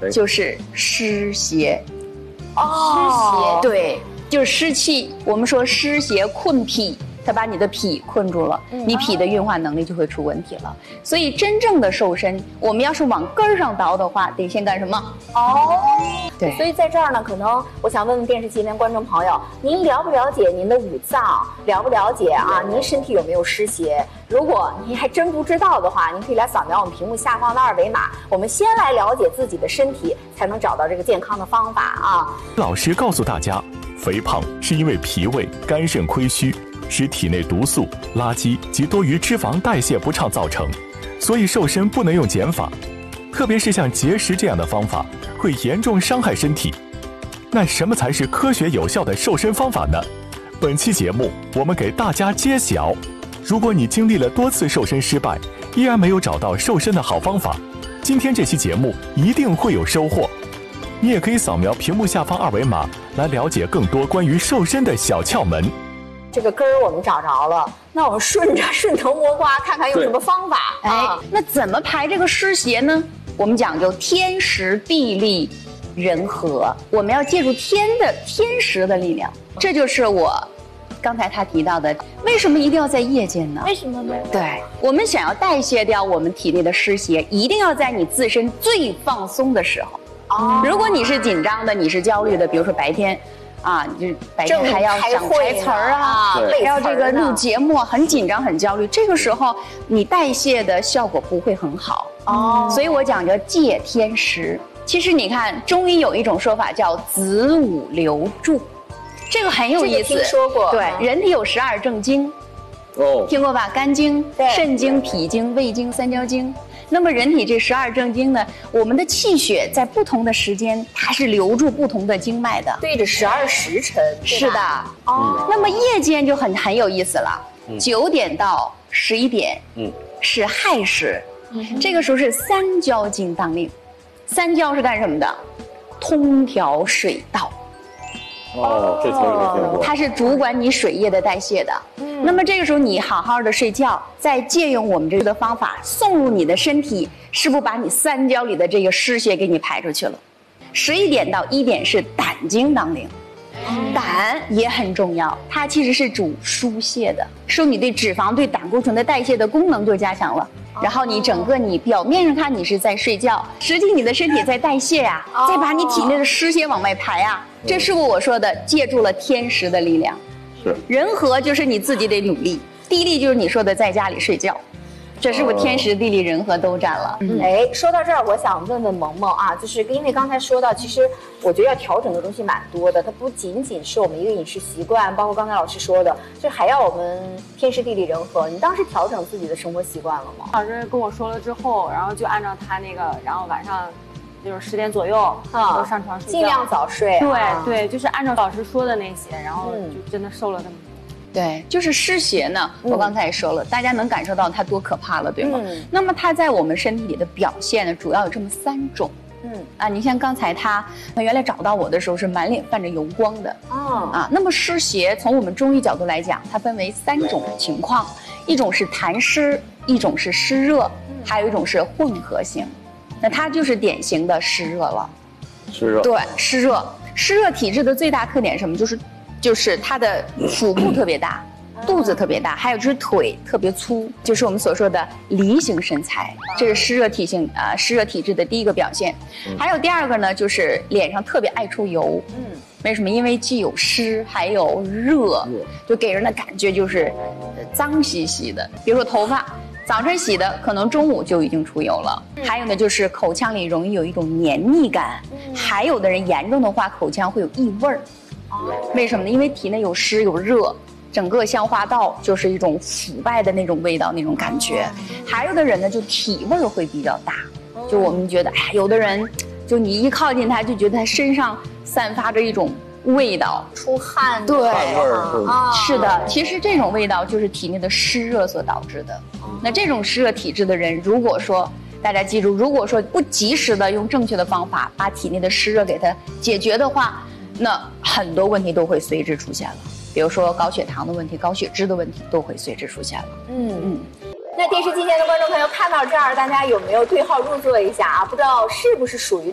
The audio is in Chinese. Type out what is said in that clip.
就是湿邪。 哦， 对，就是湿气。我们说湿邪困脾，它把你的脾困住了，你脾的运化能力就会出问题了。所以真正的瘦身，我们要是往根儿上倒的话，得先干什么？对。 所以在这儿呢，可能我想问问电视机前观众朋友，您了不了解您的五脏？了不了解啊？您身体有没有湿邪？如果您还真不知道的话，您可以来扫描我们屏幕下方的二维码。我们先来了解自己的身体，才能找到这个健康的方法啊。 老师告诉大家，肥胖是因为脾胃、肝肾亏虚，使体内毒素、垃圾及多余脂肪代谢不畅造成，所以瘦身不能用减法，特别是像节食这样的方法，会严重伤害身体。那什么才是科学有效的瘦身方法呢？本期节目我们给大家揭晓。如果你经历了多次瘦身失败，依然没有找到瘦身的好方法，今天这期节目一定会有收获。你也可以扫描屏幕下方二维码来了解更多关于瘦身的小窍门。 这个根儿我们找着了，那我们顺藤摸瓜，看看有什么方法。 那怎么排这个湿邪呢？我们讲究天时地利人和，我们要借助天时的力量。这就是我刚才他提到的，为什么一定要在夜间呢？ 为什么呢？ 对，我们想要代谢掉我们体内的湿邪，一定要在你自身最放松的时候。如果你是紧张的，你是焦虑的，比如说白天啊，你就白天还要想台词儿啊，还要这个录节目，很紧张很焦虑，这个时候你代谢的效果不会很好。所以我讲究借天时。其实你看中医有一种说法叫子午流注，这个很有意思。 听说过。 对，人体有12正经，听过吧？肝经、肾经、脾经、胃经、三焦经。那么人体这12正经呢，我们的气血在不同的时间，它是流注不同的经脉的， 对着12时辰。 是的。那么夜间就很有意思了，9点到11点，是亥时，这个时候是三焦经当令。三焦是干什么的？通调水道。 这从没听过。 它是主管你水液的代谢的。那么这个时候你好好的睡觉，再借用我们这个的方法送入你的身体，是不是把你三焦里的这个湿邪给你排出去了？11点到1点是胆经当令。胆也很重要，它其实是主疏泄的，说你对脂肪、对胆固醇的代谢的功能就加强了。然后你整个你表面上看你是在睡觉，实际你的身体在代谢呀，再把你体内的湿邪往外排啊。这是不是我说的借助了天时的力量？ 是。 人和就是你自己得努力，地利就是你说的在家里睡觉。这是不是天时地利人和都占了？ 说到这儿，我想问问萌萌啊，就是因为刚才说到，其实我觉得要调整的东西蛮多的，它不仅仅是我们一个饮食习惯，包括刚才老师说的，就还要我们天时地利人和。你当时调整自己的生活习惯了吗？ 老师跟我说了之后，然后就按照他那个，然后晚上就是10点左右都上床睡觉， 尽量早睡。 对，就是按照老师说的那些，然后就真的瘦了那么多。 对，就是湿邪呢，我刚才也说了，大家能感受到它多可怕了，对吗？那么它在我们身体里的表现呢，主要有这么3种。你像刚才他原来找到我的时候是满脸泛着油光的。那么湿邪从我们中医角度来讲，它分为3种情况，一种是痰湿，一种是湿热，还有一种是混合型。那它就是典型的湿热了。 湿热。 对，湿热。湿热体质的最大特点是什么？就是它的腹部特别大，肚子特别大，还有就是腿特别粗，就是我们所说的梨形身材，这是湿热体质的第一个表现。还有第二个呢，就是脸上特别爱出油。为什么？因为既有湿还有热，就给人的感觉就是脏兮兮的。比如说头发，早晨洗的，可能中午就已经出油了。还有呢，就是口腔里容易有一种黏腻感，还有的人严重的话，口腔会有异味儿。为什么呢？因为体内有湿有热，整个消化道就是一种腐败的那种味道，那种感觉。还有的人呢，就体味会比较大，就我们觉得，有的人就你一靠近他，就觉得他身上散发着一种味道， 出汗。 对，是的，其实这种味道就是体内的湿热所导致的。那这种湿热体质的人，如果说大家记住，如果说不及时的用正确的方法把体内的湿热给它解决的话，那很多问题都会随之出现了，比如说高血糖的问题、高血脂的问题都会随之出现了。 那电视机前的观众朋友看到这儿，大家有没有对号入座一下啊？不知道是不是属于